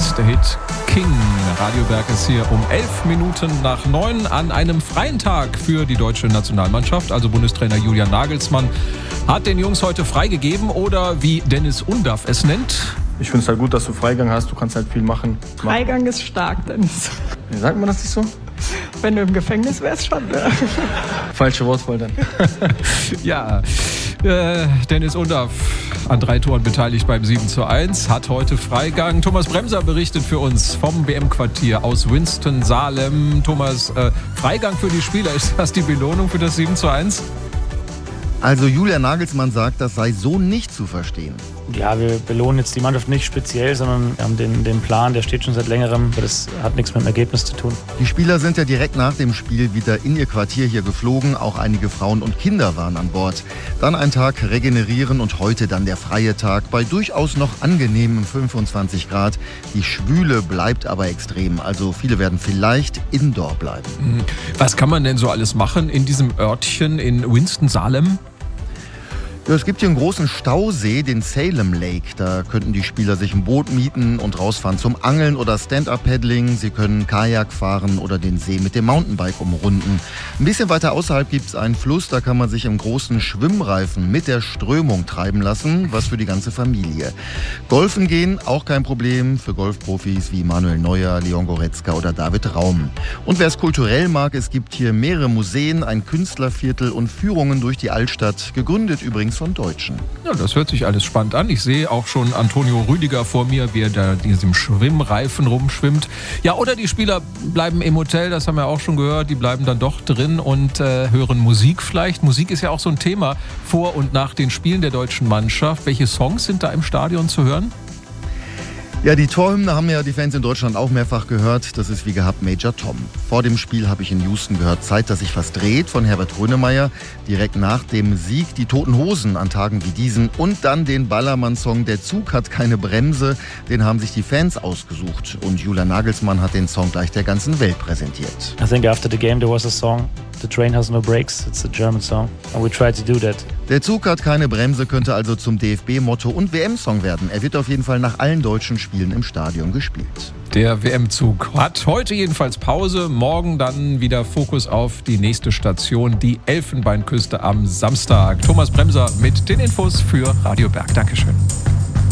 der Hit King. Radio Berg ist hier um 8:11 an einem freien Tag für die deutsche Nationalmannschaft. Also Bundestrainer Julian Nagelsmann hat den Jungs heute freigegeben oder wie Dennis Undaff es nennt. Ich finde es halt gut, dass du Freigang hast. Du kannst halt viel machen. Freigang ist stark, Dennis. Sagt man das nicht so? Wenn du im Gefängnis wärst, schon. Ja. Falsche Wortwahl dann. Ja, Dennis Undaff an 3 Toren beteiligt beim 7:1, hat heute Freigang. Thomas Bremser berichtet für uns vom WM-Quartier aus Winston-Salem. Thomas, Freigang für die Spieler, ist das die Belohnung für das 7:1? Also Julian Nagelsmann sagt, das sei so nicht zu verstehen. Ja, wir belohnen jetzt die Mannschaft nicht speziell, sondern wir haben den Plan, der steht schon seit längerem, aber das hat nichts mit dem Ergebnis zu tun. Die Spieler sind ja direkt nach dem Spiel wieder in ihr Quartier hier geflogen. Auch einige Frauen und Kinder waren an Bord. Dann ein Tag regenerieren und heute dann der freie Tag bei durchaus noch angenehmen 25 Grad. Die Schwüle bleibt aber extrem, also viele werden vielleicht indoor bleiben. Was kann man denn so alles machen in diesem Örtchen in Winston-Salem? Ja, es gibt hier einen großen Stausee, den Salem Lake. Da könnten die Spieler sich ein Boot mieten und rausfahren zum Angeln oder Stand-Up-Paddling. Sie können Kajak fahren oder den See mit dem Mountainbike umrunden. Ein bisschen weiter außerhalb gibt es einen Fluss, da kann man sich im großen Schwimmreifen mit der Strömung treiben lassen, was für die ganze Familie. Golfen gehen, auch kein Problem für Golfprofis wie Manuel Neuer, Leon Goretzka oder David Raum. Und wer es kulturell mag, es gibt hier mehrere Museen, ein Künstlerviertel und Führungen durch die Altstadt, gegründet übrigens von Deutschen. Ja, das hört sich alles spannend an. Ich sehe auch schon Antonio Rüdiger vor mir, wie er da in diesem Schwimmreifen rumschwimmt. Ja, oder die Spieler bleiben im Hotel, das haben wir auch schon gehört. Die bleiben dann doch drin und hören Musik vielleicht. Musik ist ja auch so ein Thema vor und nach den Spielen der deutschen Mannschaft. Welche Songs sind da im Stadion zu hören? Ja, die Torhymne haben ja die Fans in Deutschland auch mehrfach gehört. Das ist wie gehabt Major Tom. Vor dem Spiel habe ich in Houston gehört Zeit, dass sich was dreht von Herbert Grönemeyer. Direkt nach dem Sieg die Toten Hosen an Tagen wie diesen. Und dann den Ballermann-Song Der Zug hat keine Bremse. Den haben sich die Fans ausgesucht. Und Julian Nagelsmann hat den Song gleich der ganzen Welt präsentiert. I think after the game there was a song, The Train Has No Brakes. It's a German song. And we tried to do that. Der Zug hat keine Bremse könnte also zum DFB-Motto und WM-Song werden. Er wird auf jeden Fall nach allen deutschen Spielen im Stadion gespielt. Der WM-Zug hat heute jedenfalls Pause. Morgen dann wieder Fokus auf die nächste Station, die Elfenbeinküste am Samstag. Thomas Bremser mit den Infos für Radio Berg. Dankeschön.